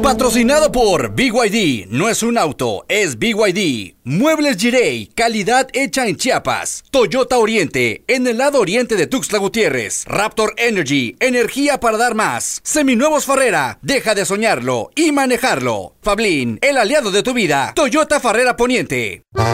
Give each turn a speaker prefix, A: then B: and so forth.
A: Patrocinado por BYD. No es un auto, es BYD. Muebles Jirey, calidad hecha en Chiapas. Toyota Oriente, en el lado oriente de Tuxtla Gutiérrez. Raptor Energy, energía para dar más. Seminuevos Farrera, deja de soñarlo y manejarlo. Fablin, el aliado de tu vida. Toyota Farrera Poniente.